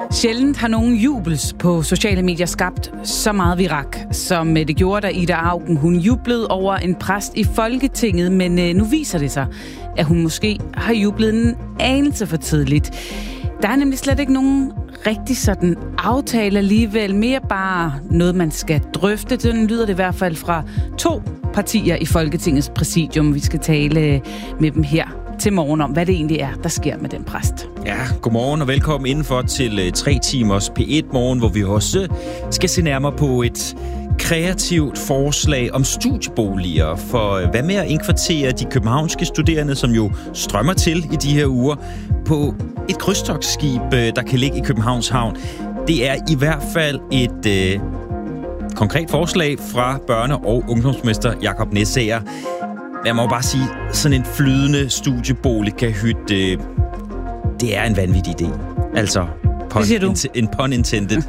Sjældent har nogen jubels på sociale medier skabt så meget virak, som det gjorde, da Ida Auken hun jublede over en præst i Folketinget, men nu viser det sig, at hun måske har jublet en anelse for tidligt. Der er nemlig slet ikke nogen rigtig sådan aftale alligevel, mere bare noget, man skal drøfte. Sådan lyder det i hvert fald fra 2 partier i Folketingets præsidium. Vi skal tale med dem her til morgen om, hvad det egentlig er, der sker med den præst. Ja, godmorgen og velkommen indenfor til 3 timers P1 morgen, hvor vi også skal se nærmere på et kreativt forslag om studieboliger. For hvad med at indkvartere de københavnske studerende, som jo strømmer til i de her uger, på et krydstogtskib, der kan ligge i Københavns Havn? Det er i hvert fald et konkret forslag fra børne- og ungdomsmester Jakob Næssager. Jeg må bare sige, sådan en flydende studieboligkahytte, det er en vanvittig idé. Altså, en pun intended.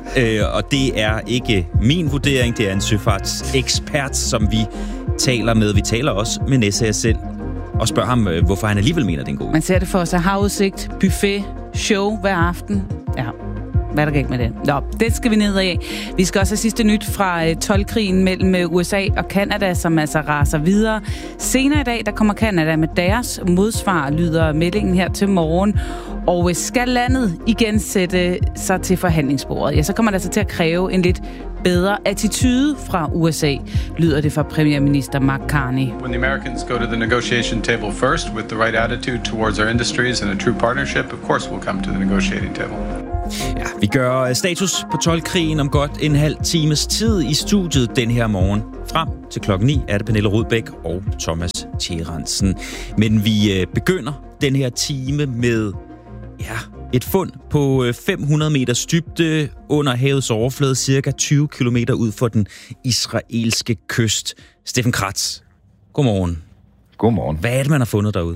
Og det er ikke min vurdering, det er en søfartsekspert, som vi taler med. Vi taler også med Næssager selv og spørger ham, hvorfor han alligevel mener, det er en god idé. Man ser det for sig. Havudsigt, buffet, show hver aften. Ja. Hvad er der galt med det? Nå, det skal vi ned af. Vi skal også have sidste nyt fra toldkrigen mellem USA og Canada, som altså raser videre. Senere i dag, der kommer Canada med deres modsvar, lyder meldingen her til morgen. Og skal landet igen sætte sig til forhandlingsbordet, ja, så kommer det altså til at kræve en lidt bedre attitude fra USA, lyder det fra premierminister Mark Carney. When the Americans go to the negotiation table first with the right attitude towards our industries and a true partnership, of course we'll come to the negotiating table. Ja, vi gør status på toldkrigen om godt en halv times tid i studiet den her morgen. Frem til 9:00 er det Pernille Rudbæk og Thomas Tjerensen. Men vi begynder den her time med et fund på 500 meters dybde under havets overflade, cirka 20 kilometer ud for den israelske kyst. Steffen Kratz, godmorgen. Godmorgen. Hvad er det, man har fundet derude?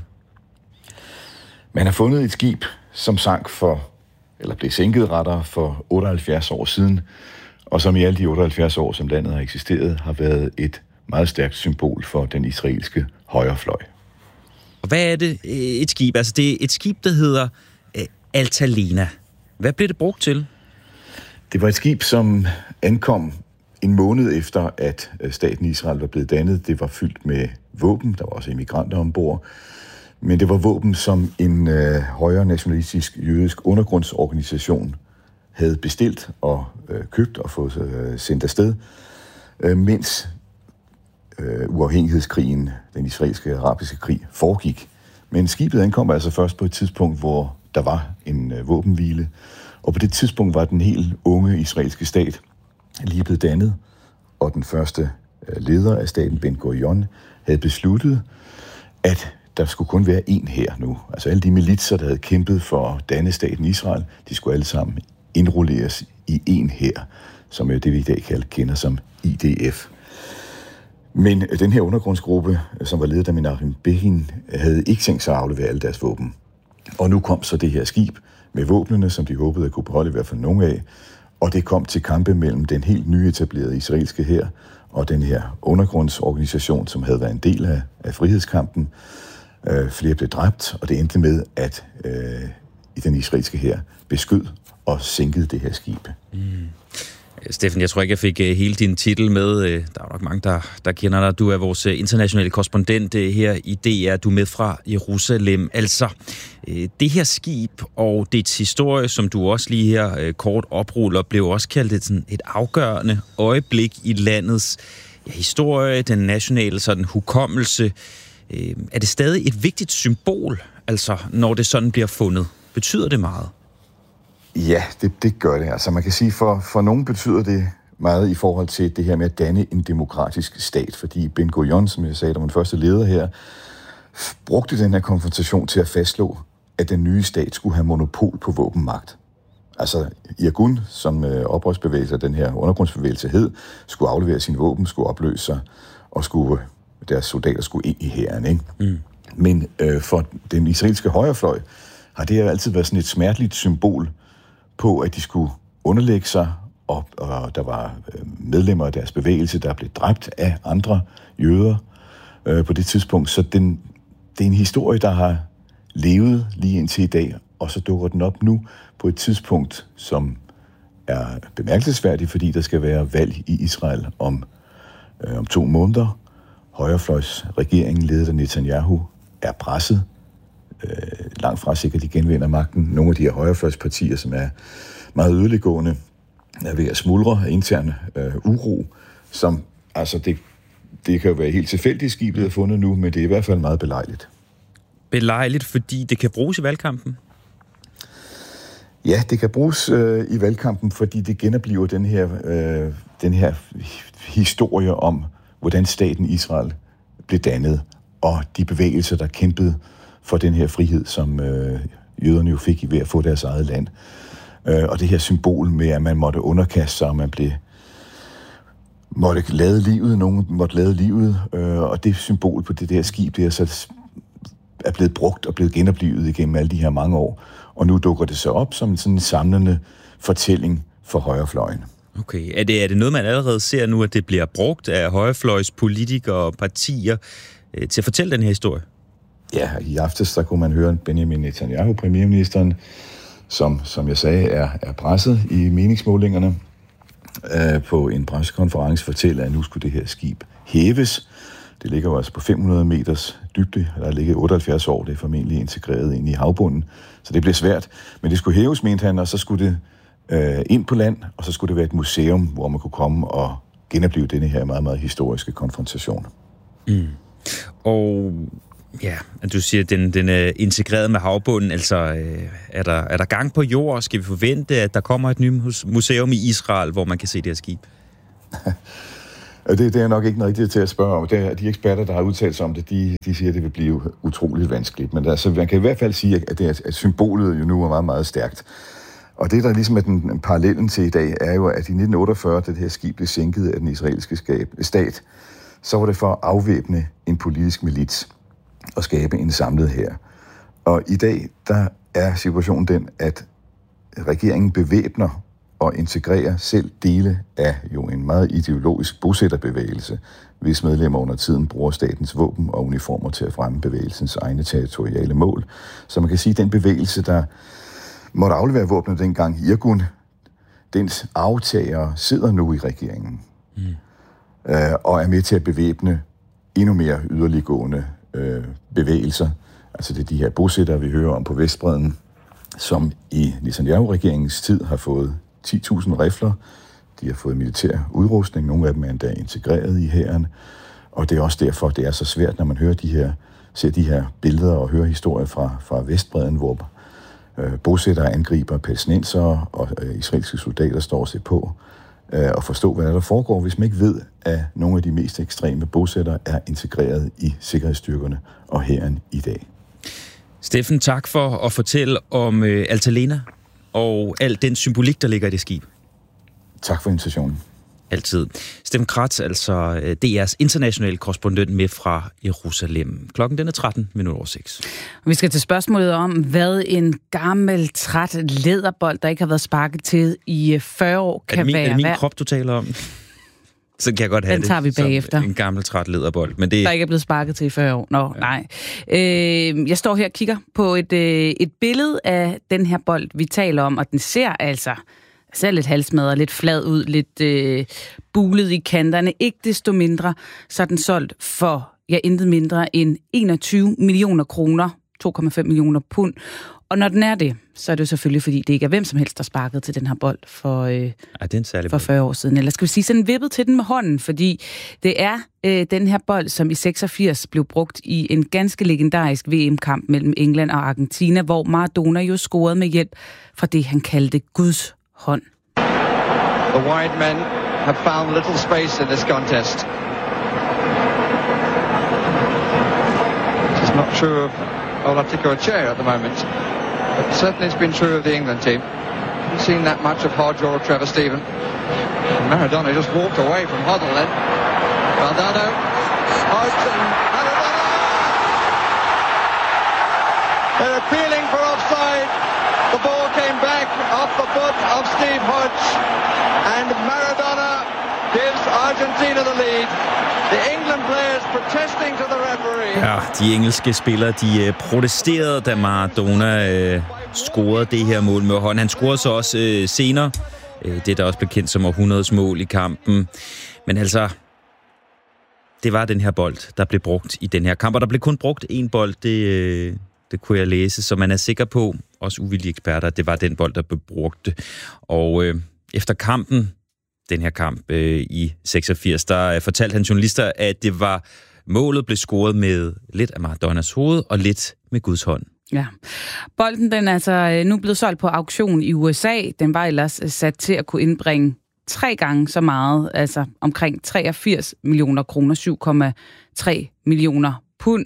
Man har fundet et skib, som blev sænket rettere for 78 år siden, og som i alle de 78 år, som landet har eksisteret, har været et meget stærkt symbol for den israelske højrefløj. Og hvad er det et skib? Altså det er et skib, der hedder Altalena. Hvad blev det brugt til? Det var et skib, som ankom en måned efter, at staten Israel var blevet dannet. Det var fyldt med våben, der var også immigranter ombord. Men det var våben, som en højre nationalistisk jødisk undergrundsorganisation havde bestilt og købt og fået sendt afsted, mens uafhængighedskrigen, den israelske arabiske krig, foregik. Men skibet ankom altså først på et tidspunkt, hvor der var en våbenhvile, og på det tidspunkt var den helt unge israelske stat lige blevet dannet, og den første leder af staten, Ben Gurion, havde besluttet, at der skulle kun være én hær nu. Altså alle de militser, der havde kæmpet for at danne staten Israel, de skulle alle sammen indrulleres i én hær, som er det, vi i dag kender som IDF. Men den her undergrundsgruppe, som var ledet af Menachem Begin, havde ikke tænkt sig at aflevere alle deres våben. Og nu kom så det her skib med våbnene, som de håbede at kunne beholde i hvert fald nogle af, og det kom til kampe mellem den helt nyetablerede israelske hær og den her undergrundsorganisation, som havde været en del af frihedskampen. Flere blev dræbt, og det endte med, at i den israelske hær beskød og sænkede det her skib. Steffen, jeg tror ikke, jeg fik hele din titel med. Der er nok mange, der kender dig. Du er vores internationale korrespondent her i DR. Du er med fra Jerusalem. Altså, det her skib og dets historie, som du også lige her kort opruller, blev også kaldt et afgørende øjeblik i landets historie, den nationale sådan hukommelse. Er det stadig et vigtigt symbol, altså når det sådan bliver fundet? Betyder det meget? Ja, det gør det. Altså man kan sige, for nogen betyder det meget i forhold til det her med at danne en demokratisk stat, fordi Ben Gurion, som jeg sagde, der var den første leder her, brugte den her konfrontation til at fastslå, at den nye stat skulle have monopol på våbenmagt. Altså Irgun, som oprørsbevægelse, den her undergrundsbevægelse hed, skulle aflevere sine våben, skulle opløse sig, og deres soldater skulle ind i hæren, ikke? Men for den israelske højrefløj har det altid været sådan et smerteligt symbol på, at de skulle underlægge sig, og der var medlemmer af deres bevægelse, der blev dræbt af andre jøder på det tidspunkt. Så det er en historie, der har levet lige indtil i dag, og så dukker den op nu på et tidspunkt, som er bemærkelsesværdigt, fordi der skal være valg i Israel om 2 måneder. Højrefløjsregeringen, ledet af Netanyahu, er presset. Langt fra sikkert de genvinder magten. Nogle af de her højrefløjspartier, som er meget ødelæggående, er ved at smuldre af interne uro, som altså det kan jo være helt tilfældigt, skibet er fundet nu, men det er i hvert fald meget belejligt. Belejligt, fordi det kan bruges i valgkampen? Ja, det kan bruges i valgkampen, fordi det genopliver den her historie om, hvordan staten Israel blev dannet, og de bevægelser, der kæmpede for den her frihed, som jøderne jo fik ved at få deres eget land. Og det her symbol med, at man måtte underkaste sig, og man måtte lade livet, nogen måtte lade livet, og det symbol på det der skib, det er så er blevet brugt og blevet genoplivet igennem alle de her mange år. Og nu dukker det så op som sådan en samlende fortælling for højrefløjen. Okay. Er det noget, man allerede ser nu, at det bliver brugt af højrefløjs politikere og partier til at fortælle den her historie? Ja, i aftes der kunne man høre Benjamin Netanyahu, premierministeren, som jeg sagde, er presset i meningsmålingerne på en pressekonference fortæller, at nu skulle det her skib hæves. Det ligger jo altså på 500 meters dybde, der har ligget 78 år, det er formentlig integreret ind i havbunden, så det bliver svært. Men det skulle hæves, mente han, og så skulle det ind på land, og så skulle det være et museum, hvor man kunne komme og genopleve denne her meget, meget historiske konfrontation. Mm. Og ja, du siger, at den er integreret med havbunden. Altså, er der gang på jord? Skal vi forvente, at der kommer et nyt museum i Israel, hvor man kan se det her skib? Det er nok ikke rigtigt til at spørge om. De eksperter, der har udtalt sig om det, de siger, at det vil blive utroligt vanskeligt. Men altså, man kan i hvert fald sige, at symbolet jo nu er meget, meget stærkt. Og det, der ligesom er den parallellen til i dag, er jo, at i 1948, da det her skib blev sænket af den israelske stat, så var det for at afvæbne en politisk milits og skabe en samlet hær. Og i dag, der er situationen den, at regeringen bevæbner og integrerer selv dele af jo en meget ideologisk bosætterbevægelse, hvis medlemmer under tiden bruger statens våben og uniformer til at fremme bevægelsens egne territoriale mål. Så man kan sige, at den bevægelse, der måtte aflevere våbnet dengang, Irgun, dens aftagere sidder nu i regeringen og er med til at bevæbne endnu mere yderliggående bevægelser. Altså det er de her bosættere, vi hører om på Vestbredden, som i Netanyahu-regeringens tid har fået 10.000 rifler. De har fået militær udrustning. Nogle af dem er endda integreret i hæren. Og det er også derfor, det er så svært, når man ser de her billeder og hører historier fra Vestbredden, hvor bosættere angriber palæstinensere og israelske soldater står og ser på og forstå, hvad der foregår, hvis man ikke ved, at nogle af de mest ekstreme bosættere er integreret i sikkerhedsstyrkerne og hæren i dag. Steffen, tak for at fortælle om Altalena og al den symbolik, der ligger i det skib. Tak for invitationen. Altid. Steffen Kratz, altså DR's internationale korrespondent med fra Jerusalem. Klokken den er 13:06. Vi skal til spørgsmålet om, hvad en gammel, træt læderbold, der ikke har været sparket til i 40 år, kan være. Er det min krop, du taler om? Så kan jeg godt have den tager vi bagefter. En gammel, træt læderbold. Men det... Der ikke er blevet sparket til i 40 år. Nå, nej. Jeg står her og kigger på et billede af den her bold, vi taler om, og den ser lidt halsmadret, lidt flad ud, lidt bulet i kanterne. Ikke desto mindre, så er den solgt for, intet mindre end 21 millioner kroner, 2,5 millioner pund. Og når den er det, så er det selvfølgelig, fordi det ikke er hvem som helst, der sparkede til den her bold for 40 år siden. Eller skal vi sige, sådan vippet til den med hånden, fordi det er den her bold, som i 86 blev brugt i en ganske legendarisk VM-kamp mellem England og Argentina, hvor Maradona jo scorede med hjælp fra det, han kaldte Guds hånd. The wide men have found little space in this contest. It's not true of Olatico Chair at the moment, but certainly it's been true of the England team. Haven't seen that much of Hodge or Trevor Steven. And Maradona just walked away from Hoddle then. Valdano, Hodge and Maradona! They're appealing for offside. The ball came back off the foot of Steve Hodge, and Maradona gives Argentina the lead. The England players protesting to the referee. Ja, de engelske spillere, de protesterede, da Maradona scorede det her mål med hånd. Han scorede så også senere. Det der også blev kendt som århundredets mål i kampen. Men altså, det var den her bold, der blev brugt i den her kamp. Og der blev kun brugt én bold, det kunne jeg læse. Så man er sikker på, også uvildige eksperter, at det var den bold, der blev brugt. Og efter kampen, den her kamp i 86, der fortalte han journalister, at det var målet blev scoret med lidt af Maradonas hoved og lidt med Guds hånd. Ja. Bolden, den er altså nu blevet solgt på auktion i USA. Den var ellers sat til at kunne indbringe 3 gange så meget, altså omkring 83 millioner kroner, 7,3 millioner pund.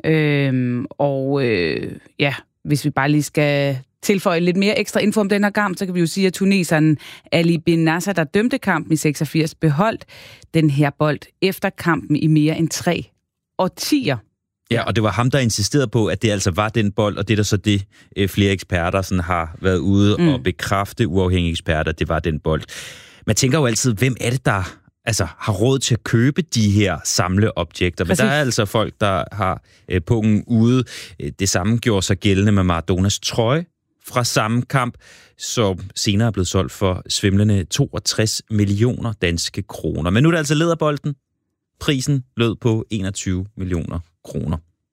Hvis vi bare lige skal tilføje lidt mere ekstra info om den her kamp, så kan vi jo sige, at tuneseren Ali Bin Nasser, der dømte kampen i 86, beholdt den her bold efter kampen i mere end 3 årtier. Ja, og det var ham, der insisterede på, at det altså var den bold, og det er der så det, flere eksperter sådan har været ude og bekræfte, uafhængige eksperter, det var den bold. Man tænker jo altid, hvem er det, der har råd til at købe de her samleobjekter? Men der er altså folk, der har pungen ude. Det samme gjorde sig gældende med Maradonas trøje fra samme kamp, som senere er blevet solgt for svimlende 62 millioner danske kroner. Men nu er det altså læderbolden. Prisen lød på 21 millioner kroner.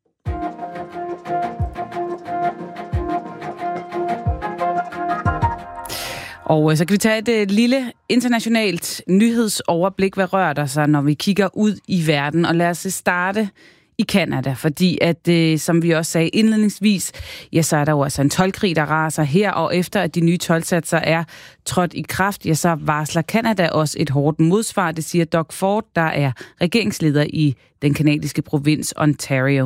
Og så kan vi tage et lille internationalt nyhedsoverblik, hvad rører der sig, når vi kigger ud i verden. Og lad os starte i Canada, fordi at, som vi også sagde indledningsvis, ja, så er der jo altså en toldkrig, der raser her, og efter at de nye toldsatser er trådt i kraft, ja, så varsler Canada også et hårdt modsvar. Det siger Doug Ford, der er regeringsleder i den kanadiske provins Ontario.